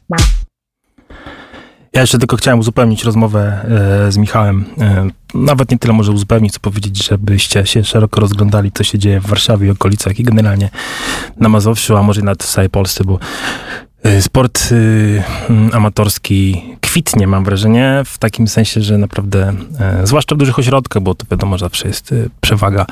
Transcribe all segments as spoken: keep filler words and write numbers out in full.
Ja jeszcze tylko chciałem uzupełnić rozmowę e, z Michałem. E, nawet nie tyle może uzupełnić, co powiedzieć, żebyście się szeroko rozglądali, co się dzieje w Warszawie i okolicach i generalnie na Mazowszu, a może nawet w całej Polsce, bo e, sport e, amatorski kwitnie, mam wrażenie, w takim sensie, że naprawdę, e, zwłaszcza w dużych ośrodkach, bo to wiadomo, że zawsze jest e, przewaga.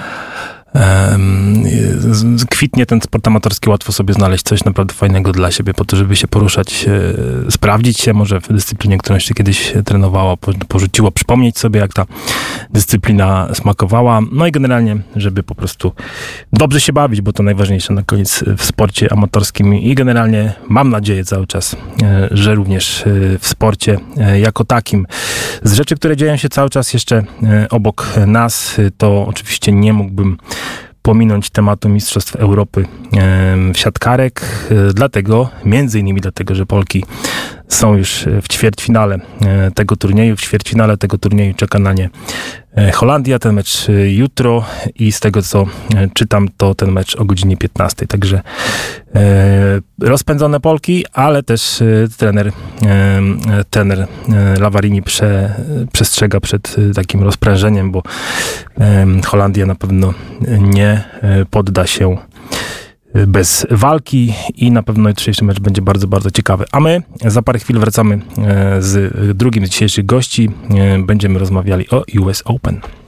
Kwitnie ten sport amatorski, łatwo sobie znaleźć coś naprawdę fajnego dla siebie, po to, żeby się poruszać, sprawdzić się może w dyscyplinie, którą się kiedyś trenowało, porzuciło, przypomnieć sobie, jak ta dyscyplina smakowała, no i generalnie, żeby po prostu dobrze się bawić, bo to najważniejsze na koniec w sporcie amatorskim i generalnie mam nadzieję cały czas, że również w sporcie jako takim. Z rzeczy, które dzieją się cały czas jeszcze obok nas, to oczywiście nie mógłbym pominąć tematu Mistrzostw Europy w siatkarek, dlatego, między innymi dlatego, że Polki są już w ćwierćfinale tego turnieju. W ćwierćfinale tego turnieju czeka na nie Holandia, ten mecz jutro i z tego, co czytam, to ten mecz o godzinie piętnastej. Także e, rozpędzone Polki, ale też e, trener, e, trener e, Lavarini prze, przestrzega przed e, takim rozprężeniem, bo e, Holandia na pewno nie e, podda się bez walki i na pewno jutrzejszy mecz będzie bardzo, bardzo ciekawy. A my za parę chwil wracamy z drugim z dzisiejszych gości. Będziemy rozmawiali o U S Open.